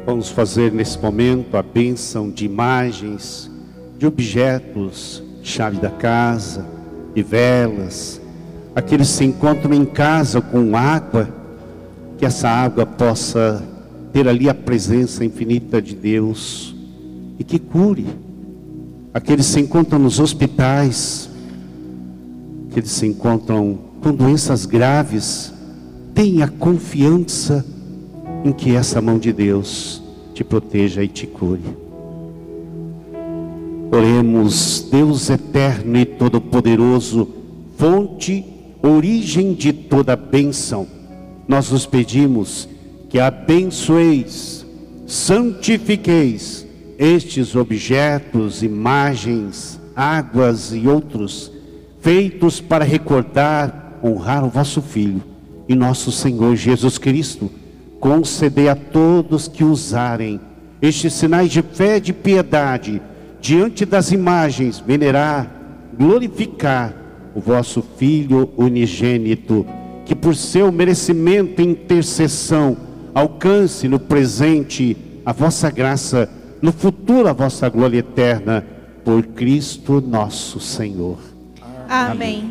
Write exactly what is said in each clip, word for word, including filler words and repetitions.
Vamos fazer nesse momento a bênção de imagens, de objetos, chave da casa, de velas. Aqueles que se encontram em casa com água, que essa água possa ter ali a presença infinita de Deus e que cure. Aqueles que se encontram nos hospitais, aqueles que se encontram com doenças graves, tenha confiança em que essa mão de Deus te proteja e te cure. Oremos. Deus eterno e todo-poderoso, fonte, origem de toda bênção, nós vos pedimos que abençoeis, santifiqueis estes objetos, imagens, águas e outros, feitos para recordar, honrar o vosso Filho e nosso Senhor Jesus Cristo. Concedei a todos que usarem estes sinais de fé e de piedade, diante das imagens, venerar, glorificar o vosso Filho unigênito, que por seu merecimento e intercessão alcance no presente a vossa graça, no futuro a vossa glória eterna, por Cristo nosso Senhor. Amém. Amém.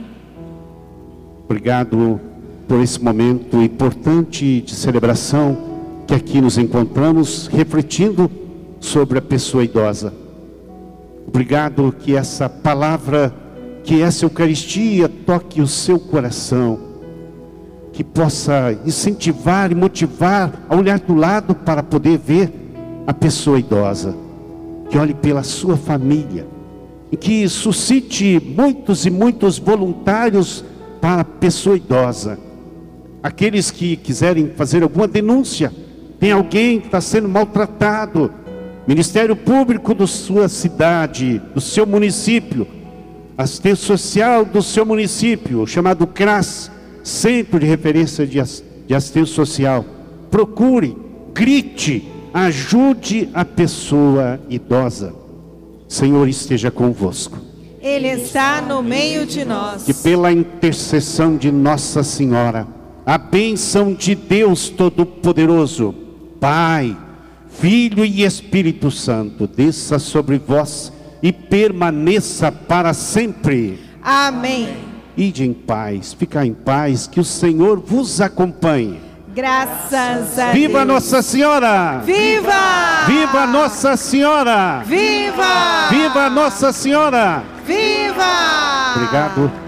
Obrigado por esse momento importante de celebração que aqui nos encontramos, refletindo sobre a pessoa idosa. Obrigado que essa palavra, que essa Eucaristia toque o seu coração, que possa incentivar e motivar a olhar do lado para poder ver a pessoa idosa, que olhe pela sua família, e que suscite muitos e muitos voluntários para a pessoa idosa. Aqueles que quiserem fazer alguma denúncia, tem alguém que está sendo maltratado, Ministério Público da sua cidade, do seu município, assistência social do seu município, chamado CRAS, Centro de Referência de Assistência Social. Procure, grite, ajude a pessoa idosa. Senhor esteja convosco. Ele está no meio de nós. Que pela intercessão de Nossa Senhora, a bênção de Deus Todo-Poderoso, Pai, Filho e Espírito Santo, desça sobre vós e permaneça para sempre. Amém. Ide em paz, fica em paz, que o Senhor vos acompanhe. Graças a Deus. Viva Nossa Senhora! Viva! Viva Nossa Senhora! Viva! Viva Nossa Senhora! Viva! Obrigado.